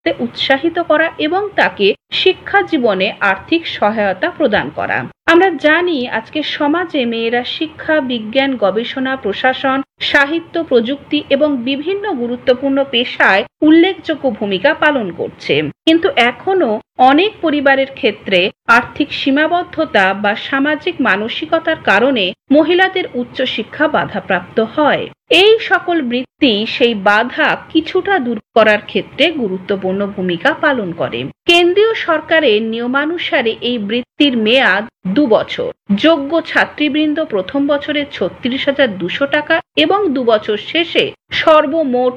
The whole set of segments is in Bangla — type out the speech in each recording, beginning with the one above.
উৎসাহিত করা এবং তাকে শিক্ষা জীবনে আর্থিক সহায়তা প্রদান করা। আমরা জানি আজকে সমাজে মেয়েরা শিক্ষা, বিজ্ঞান, গবেষণা, প্রশাসন, সাহিত্য, প্রযুক্তি এবং বিভিন্ন গুরুত্বপূর্ণ পেশায় উল্লেখযোগ্য ভূমিকা পালন করছে, কিন্তু এখনো অনেক পরিবারের ক্ষেত্রে আর্থিক সীমাবদ্ধতা বা সামাজিক মানসিকতার কারণে মহিলাদের উচ্চশিক্ষা বাধাপ্রাপ্ত হয়। এই সকল বৃত্তি সেই বাধা কিছুটা দূর করার ক্ষেত্রে গুরুত্বপূর্ণ ভূমিকা পালন করে। কেন্দ্রীয় সরকারের নিয়মানুসারে এই বৃত্তির মেয়াদ 2 বছর। যোগ্য ছাত্রীবৃন্দ প্রথম বছরে 36,200 টাকা এবং 2 বছর শেষে সর্বমোট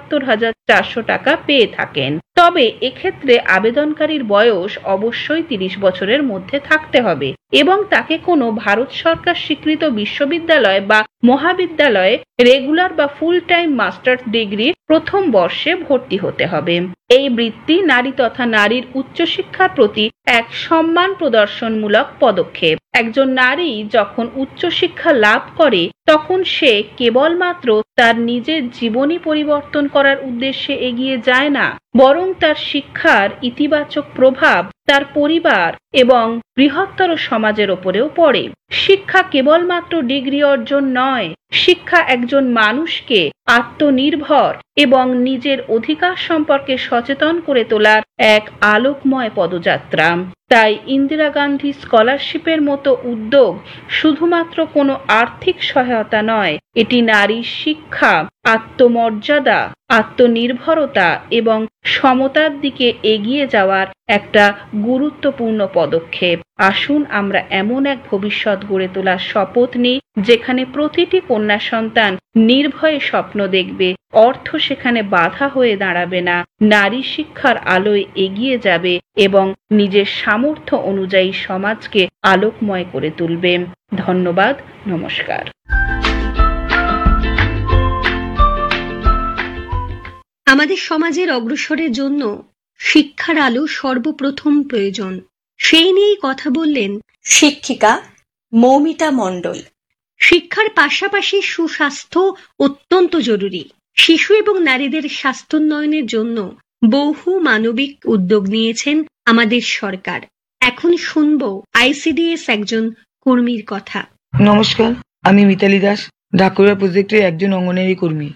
72,400 টাকা পেয়ে থাকেন। তবে এক্ষেত্রে আবেদনকারীর বয়স অবশ্যই 30 বছরের মধ্যে থাকতে হবে এবং তাকে কোনো ভারত সরকার স্বীকৃত বিশ্ববিদ্যালয় বা মহাবিদ্যালয়ে রেগুলার বা ফুল টাইম মাস্টার্স ডিগ্রি প্রথম বর্ষে ভর্তি হতে হবে। এই বৃত্তি নারী তথা নারীর উচ্চশিক্ষার প্রতি এক সম্মান প্রদর্শনমূলক পদক্ষেপ। একজন নারী যখন উচ্চশিক্ষা লাভ করে তখন সে কেবলমাত্র তার নিজের জীবনী পরিবর্তন করার উদ্দেশ্যে এগিয়ে যায় না, বরং তার শিক্ষার ইতিবাচক প্রভাব তার পরিবার এবং বৃহত্তর সমাজের উপরেও পড়ে। শিক্ষা কেবলমাত্র ডিগ্রি অর্জন নয়, শিক্ষা একজন মানুষকে আত্মনির্ভর এবং নিজের অধিকার সম্পর্কে সচেতন করে তোলার এক আলোকময় পদযাত্রা। তাই ইন্দিরা গান্ধী স্কলারশিপের মতো উদ্যোগ শুধুমাত্র কোনো আর্থিক সহায়তা নয়, এটি নারীর শিক্ষা, আত্মমর্যাদা, আত্মনির্ভরতা এবং সমতার দিকে এগিয়ে যাওয়ার একটা গুরুত্বপূর্ণ পদক্ষেপ। আসুন আমরা এমন এক ভবিষ্যৎ গড়ে তোলার শপথ নিই যেখানে প্রতিটি কন্যা সন্তান নির্ভয়ে স্বপ্ন দেখবে, অর্থ সেখানে বাধা হয়ে দাঁড়াবে না, নারী শিক্ষার আলোয় এগিয়ে যাবে এবং নিজের সামর্থ্য অনুযায়ী সমাজকে আলোকময় করে তুলবে। ধন্যবাদ, নমস্কার। আমাদের সমাজের অগ্রসরের জন্য শিক্ষার আলো সর্বপ্রথম প্রয়োজন, সেই নিয়েই কথা বললেন শিক্ষিকা মৌমিতা মণ্ডল। শিক্ষার পাশাপাশি সুস্বাস্থ্য অত্যন্ত জরুরি। শিশু এবং নারীদের স্বাস্থ্যোন্নয়নের জন্য বহু মানবিক উদ্যোগ নিয়েছেন আমাদের সরকার। এখন শুনবো আইসিডিএস একজন কর্মীর কথা। নমস্কার, আমি মিতালি দাস, ঢাকুরিয়া প্রজেক্টের একজন অঙ্গনওয়াড়ি কর্মী।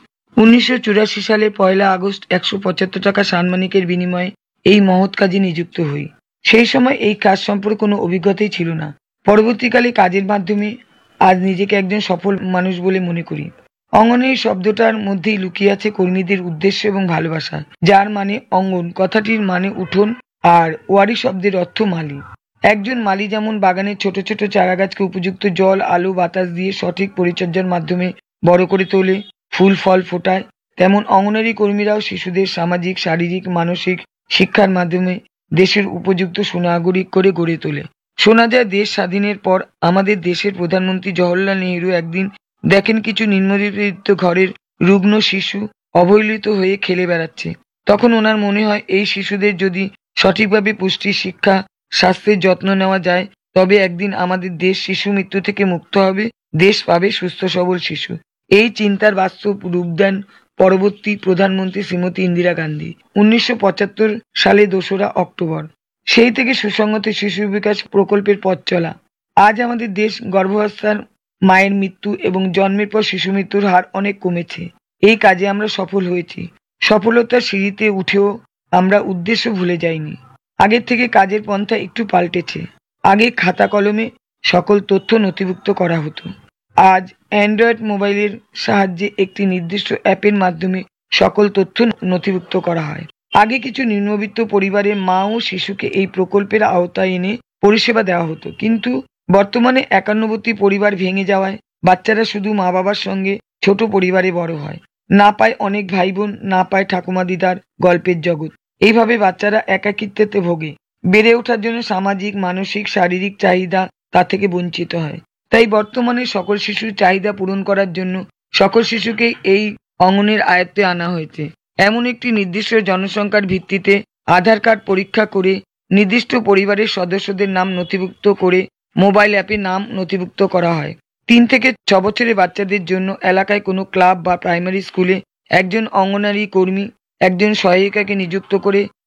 1984 সালে 1 আগস্ট 175 টাকা সানমানিকের বিনিময়ে এই মহৎ কাজে নিযুক্ত হই। সেই সময় এই কাজ সম্পর্কে কোনো অভিজ্ঞতাই ছিল না। পরবর্তীকালে কাজের মাধ্যমে আজ নিজেকে একজন সফল মানুষ বলে মনে করি। অঙ্গনওয়াড়ি শব্দটার মধ্যেই লুকিয়ে আছে কর্মীদের উদ্দেশ্য এবং ভালোবাসা, যার মানে অঙ্গন কথাটির মানে উঠোন আর ওয়ারি শব্দের অর্থ মালি। একজন মালি যেমন বাগানের ছোট ছোট চারাগাছকে উপযুক্ত জল, আলো, বাতাস দিয়ে সঠিক পরিচর্যার মাধ্যমে বড় করে তোলে, ফুল ফল ফোটায়, তেমন অঙ্গনওয়াড়ি কর্মীরাও শিশুদের সামাজিক, শারীরিক, মানসিক শিক্ষার মাধ্যমে দেশের উপযুক্ত সুনাগরিক করে গড়ে তোলে। শোনা যায় দেশ স্বাধীনের পর আমাদের দেশের প্রধানমন্ত্রী জওহরলাল নেহরু একদিন দেখেন কিছু নিম্নবিত্ত ঘরের রুগ্ন শিশু অবহেলিত হয়ে খেলে বেড়াচ্ছে। তখন ওনার মনে হয় এই শিশুদের যদি সঠিকভাবে পুষ্টি, শিক্ষা, স্বাস্থ্যের যত্ন নেওয়া যায় তবে একদিন আমাদের দেশ শিশু মৃত্যু থেকে মুক্ত হবে, দেশ পাবে সুস্থ সবল শিশু। এই চিন্তার বাস্তব রূপ দেন পরবর্তী প্রধানমন্ত্রী শ্রীমতী ইন্দিরা গান্ধী 1975 সালে 2রা অক্টোবর। সেই থেকে সুসংহত শিশু বিকাশ প্রকল্পের পথ চলা। আজ আমাদের দেশ গর্ভাবস্থার মায়ের মৃত্যু এবং জন্মের পর শিশু মৃত্যুর হার অনেক কমেছে। এই কাজে আমরা সফল হয়েছি। সফলতার সিঁড়িতে উঠেও আমরা উদ্দেশ্য ভুলে যাইনি। আগের থেকে কাজের পন্থা একটু পাল্টেছে। আগে খাতা কলমে সকল তথ্য নথিভুক্ত করা হতো। আজ অ্যান্ড্রয়েড মোবাইলের সাহায্যে একটি নির্দিষ্ট অ্যাপের মাধ্যমে সকল তথ্য নথিভুক্ত করা হয়। আগে কিছু নিম্নবিত্ত পরিবারের মা ও শিশুকে এই প্রকল্পের আওতায় এনে পরিষেবা দেওয়া হতো, কিন্তু বর্তমানে একান্নবর্তী পরিবার ভেঙে যাওয়ায় বাচ্চারা শুধু মা বাবার সঙ্গে ছোট পরিবারে বড় হয়, না পায় অনেক ভাই বোন, না পায় ঠাকুমা দিদার গল্পের জগৎ। এইভাবে বাচ্চারা একাকিত্বে ভোগে, বেড়ে ওঠার জন্য সামাজিক, মানসিক, শারীরিক চাহিদা তা থেকে বঞ্চিত হয়। তাই বর্তমানে সকল শিশুর চাহিদা পূরণ করার জন্য সকল শিশুকে এই অঙ্গনের আয়ত্তে আনা হয়েছে। এমন একটি নির্দিষ্ট জনসংখ্যার ভিত্তিতে আধার কার্ড পরীক্ষা করে নির্দিষ্ট পরিবারের সদস্যদের নাম নথিভুক্ত করে মোবাইল অ্যাপে নাম নথিভুক্ত করা হয়। 3 থেকে 6 বছরের বাচ্চাদের জন্য এলাকায় কোনো ক্লাব বা প্রাইমারি স্কুলে একজন অঙ্গনওয়াড়ি কর্মী একজন সহায়িকাকে নিযুক্ত করে